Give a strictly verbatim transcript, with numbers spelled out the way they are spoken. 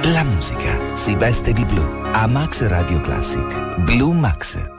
La musica si veste di blu. A Max Radio Classic. Blue Max.